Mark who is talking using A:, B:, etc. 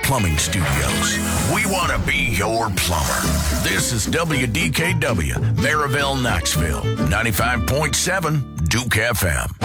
A: Plumbing Studios. We want to be your plumber. This is WDKW, Maryville, Knoxville, 95.7 Duke FM.